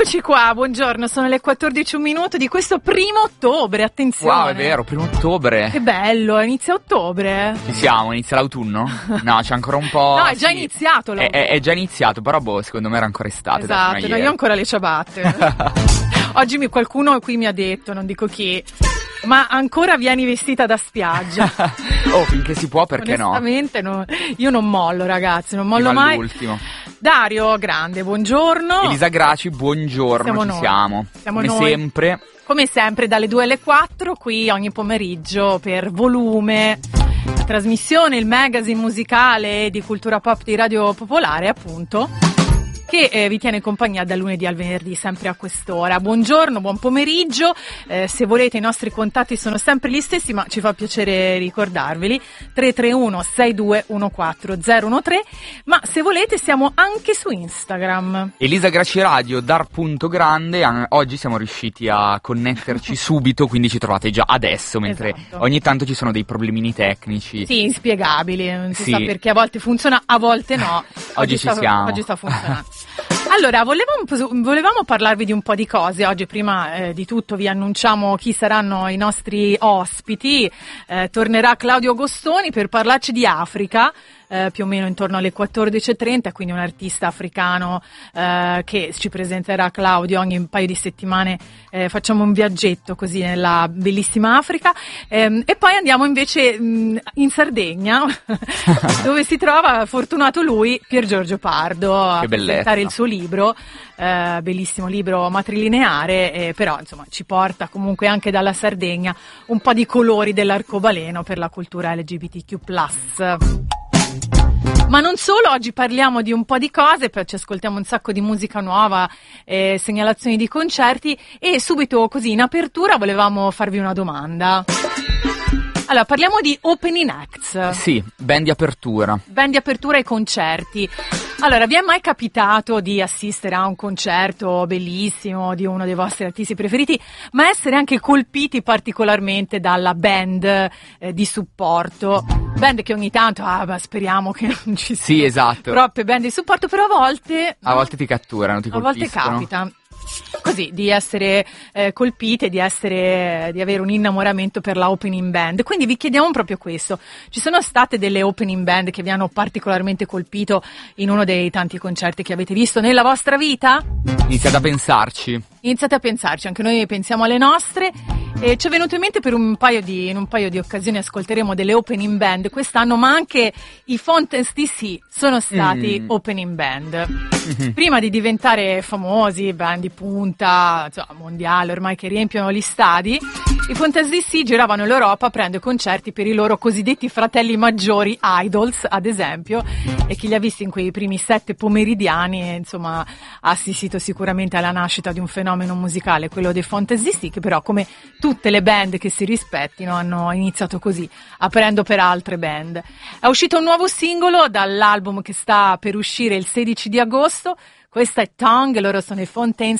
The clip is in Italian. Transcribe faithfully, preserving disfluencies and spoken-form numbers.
Eccoci qua, buongiorno, sono le quattordici e un minuto di questo primo ottobre, attenzione. Wow, è vero, primo ottobre. Che bello, inizia ottobre. Ci siamo, inizia l'autunno? No, c'è ancora un po'. No, è già sì. iniziato l'autunno. È, è, è già iniziato, però boh, secondo me era ancora estate. Esatto, no, io ho ancora le ciabatte. Oggi mi, qualcuno qui mi ha detto, non dico chi, ma ancora vieni vestita da spiaggia. Oh, finché si può, perché no? Onestamente no, io non mollo, ragazzi, non mollo Fino mai. All'ultimo. Dario Grande, buongiorno. Elisa Graci, buongiorno, siamo ci noi. siamo. Siamo Come noi. sempre. Come sempre dalle due alle quattro, qui ogni pomeriggio per Volume, la trasmissione, il magazine musicale di cultura pop di Radio Popolare, appunto, che eh, vi tiene compagnia dal lunedì al venerdì, sempre a quest'ora. Buongiorno, buon pomeriggio, eh, se volete i nostri contatti sono sempre gli stessi, ma ci fa piacere ricordarveli, tre tre uno sei due uno quattro zero uno tre, ma se volete siamo anche su Instagram. Elisa Graci Radio, dar.grande, an- oggi siamo riusciti a connetterci subito, quindi ci trovate già adesso, mentre Esatto. ogni tanto ci sono dei problemini tecnici. Sì, inspiegabili, non si Sì. sa perché a volte funziona, a volte no. Oggi ci sta, siamo. Oggi sta funzionando. Allora, volevamo, volevamo parlarvi di un po' di cose. Oggi, prima eh, di tutto, vi annunciamo chi saranno i nostri ospiti. Eh, tornerà Claudio Agostoni per parlarci di Africa, eh, più o meno intorno alle quattordici e trenta, quindi un artista africano eh, che ci presenterà Claudio ogni paio di settimane. Eh, facciamo un viaggetto così nella bellissima Africa. Ehm, e poi andiamo invece mh, in Sardegna, dove si trova, fortunato lui, Pier Giorgio Pardo, a Che bellezza. presentare il suo libro, eh, bellissimo libro matrilineare, eh, però insomma ci porta comunque anche dalla Sardegna un po' di colori dell'arcobaleno per la cultura L G B T Q plus. Ma non solo, oggi parliamo di un po' di cose, poi ci ascoltiamo un sacco di musica nuova, eh, segnalazioni di concerti e subito così in apertura volevamo farvi una domanda. Allora, parliamo di opening acts. Sì, band di apertura. Band di apertura ai concerti. Allora, vi è mai capitato di assistere a un concerto bellissimo di uno dei vostri artisti preferiti, ma essere anche colpiti particolarmente dalla band eh, di supporto? Band che ogni tanto, ah, beh, speriamo che non ci siano Sì, esatto. troppe band di supporto, però a volte... A volte ti catturano, ti A volte colpiscono. capita. Così, di essere eh, colpite, di essere, di avere un innamoramento per la opening band. Quindi vi chiediamo proprio questo. Ci sono state delle opening band che vi hanno particolarmente colpito in uno dei tanti concerti che avete visto nella vostra vita? Iniziate a pensarci. Iniziate a pensarci, anche noi pensiamo alle nostre. E ci è venuto in mente per un paio di, in un paio di occasioni ascolteremo delle opening band quest'anno, ma anche i Fontaine's D C sono stati Mm. opening band. Mhm. Prima di diventare famosi, band di punta, insomma, mondiale, ormai che riempiono gli stadi, i Fontaine's D C giravano l'Europa aprendo concerti per i loro cosiddetti fratelli maggiori, Idols, ad esempio, e chi li ha visti in quei primi sette pomeridiani, insomma, ha assistito sicuramente alla nascita di un fenomeno musicale, quello dei Fontaine's D C, che però, come tutte le band che si rispettino, hanno iniziato così, aprendo per altre band. È uscito un nuovo singolo dall'album che sta per uscire il sedici di agosto. Questa è Tongue, loro sono i Fontaine's